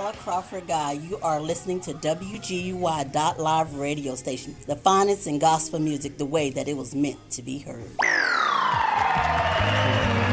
Crawford Guy. You are listening to WGUY.live radio station, the finest in gospel music, the way that it was meant to be heard.